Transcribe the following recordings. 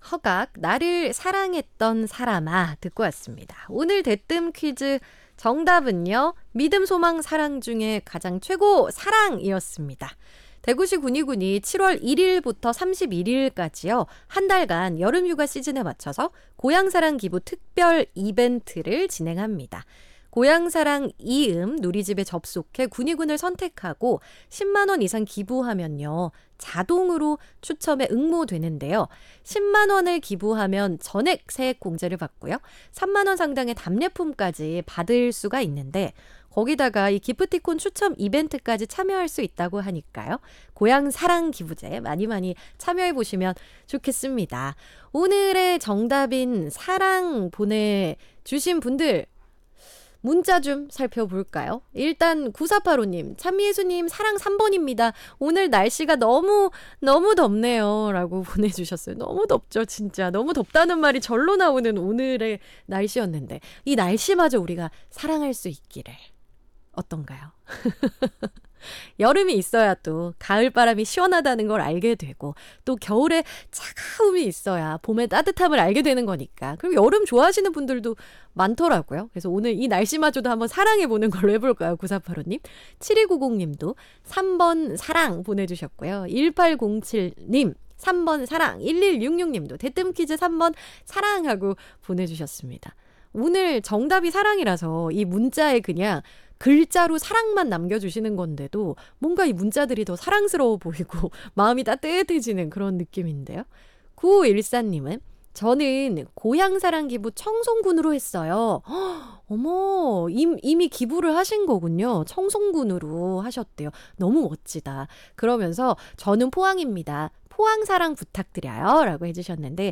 허각, 나를 사랑했던 사람아 듣고 왔습니다. 오늘 대뜸 퀴즈 정답은요. 믿음, 소망, 사랑 중에 가장 최고 사랑이었습니다. 대구시 군위군이 7월 1일부터 31일까지요. 한 달간 여름휴가 시즌에 맞춰서 고향사랑 기부 특별 이벤트를 진행합니다. 고향사랑 이음 누리집에 접속해 군위군을 선택하고 10만 원 이상 기부하면요. 자동으로 추첨에 응모되는데요. 10만 원을 기부하면 전액 세액 공제를 받고요. 3만 원 상당의 답례품까지 받을 수가 있는데 거기다가 이 기프티콘 추첨 이벤트까지 참여할 수 있다고 하니까요. 고향사랑 기부제 많이 참여해보시면 좋겠습니다. 오늘의 정답인 사랑 보내주신 분들 문자 좀 살펴볼까요? 일단 9485님, 찬미예수님 사랑 3번입니다. 오늘 날씨가 너무 덥네요. 라고 보내주셨어요. 너무 덥죠, 진짜. 너무 덥다는 말이 절로 나오는 오늘의 날씨였는데 이 날씨마저 우리가 사랑할 수 있기를. 어떤가요? 여름이 있어야 또 가을바람이 시원하다는 걸 알게 되고 또 겨울에 차가움이 있어야 봄의 따뜻함을 알게 되는 거니까. 그리고 여름 좋아하시는 분들도 많더라고요. 그래서 오늘 이 날씨마저도 한번 사랑해보는 걸로 해볼까요? 9485님. 7290님도 3번 사랑 보내주셨고요. 1807님 3번 사랑. 1166님도 대뜸 퀴즈 3번 사랑하고 보내주셨습니다. 오늘 정답이 사랑이라서 이 문자에 그냥 글자로 사랑만 남겨주시는 건데도 뭔가 이 문자들이 더 사랑스러워 보이고 마음이 따뜻해지는 그런 느낌인데요. 9514님은 저는 고향사랑 기부 청송군으로 했어요. 어머, 이미 기부를 하신 거군요. 청송군으로 하셨대요. 너무 멋지다. 그러면서 저는 포항입니다. 포항사랑 부탁드려요. 라고 해주셨는데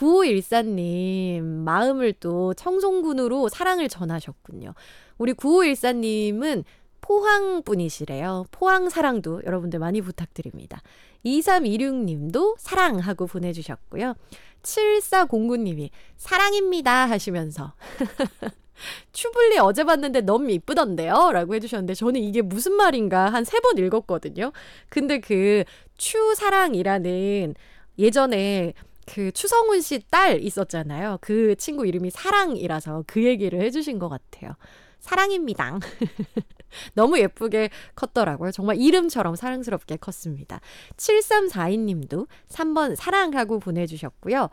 9514님 마음을 또 청송군으로 사랑을 전하셨군요. 우리 9514님은 포항 분이시래요. 포항 사랑도 여러분들 많이 부탁드립니다. 2326님도 사랑하고 보내주셨고요. 7409님이 사랑입니다 하시면서 추블리 어제 봤는데 너무 이쁘던데요? 라고 해주셨는데 저는 이게 무슨 말인가 한 3번 읽었거든요. 근데 그 추사랑이라는 예전에 그 추성훈 씨 딸 있었잖아요. 그 친구 이름이 사랑이라서 그 얘기를 해주신 것 같아요. 사랑입니다. 너무 예쁘게 컸더라고요. 정말 이름처럼 사랑스럽게 컸습니다. 7342님도 3번 사랑하고 보내주셨고요.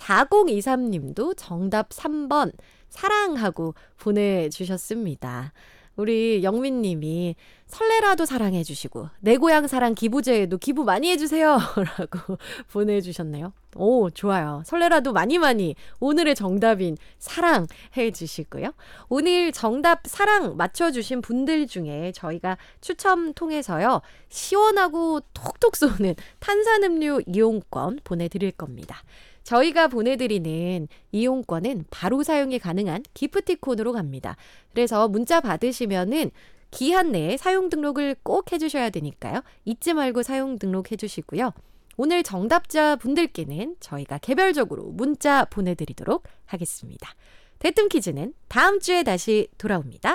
4023님도 정답 3번 사랑하고 보내주셨습니다. 우리 영민님이 설레라도 사랑해주시고 내 고향 사랑 기부제에도 기부 많이 해주세요 라고 보내주셨네요. 오, 좋아요. 설레라도 많이 오늘의 정답인 사랑 해주시고요. 오늘 정답 사랑 맞춰주신 분들 중에 저희가 추첨 통해서요. 시원하고 톡톡 쏘는 탄산음료 이용권 보내드릴 겁니다. 저희가 보내드리는 이용권은 바로 사용이 가능한 기프티콘으로 갑니다. 그래서 문자 받으시면은 기한 내에 사용 등록을 꼭 해주셔야 되니까요. 잊지 말고 사용 등록해주시고요. 오늘 정답자 분들께는 저희가 개별적으로 문자 보내드리도록 하겠습니다. 대뜸 퀴즈는 다음 주에 다시 돌아옵니다.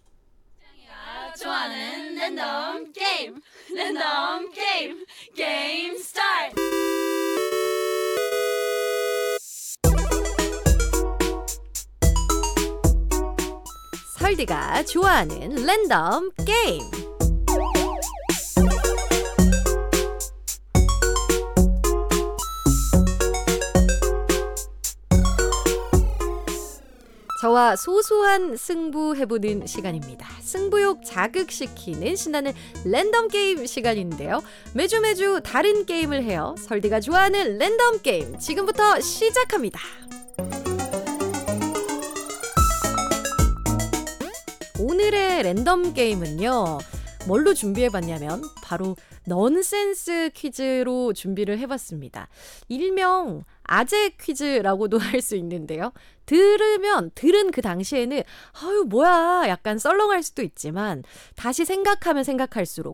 좋아하는 랜덤 게임 게임 스타트. 설디가 좋아하는 랜덤 게임. 저와 소소한 승부 해보는 시간입니다. 승부욕 자극시키는 신나는 랜덤 게임 시간인데요. 매주 다른 게임을 해요. 설디가 좋아하는 랜덤 게임 지금부터 시작합니다. 오늘의 랜덤 게임은요. 뭘로 준비해봤냐면 바로 넌센스 퀴즈로 준비를 해봤습니다. 일명 아재 퀴즈라고도 할 수 있는데요. 들은 그 당시에는 아유 뭐야 약간 썰렁할 수도 있지만 다시 생각하면 생각할수록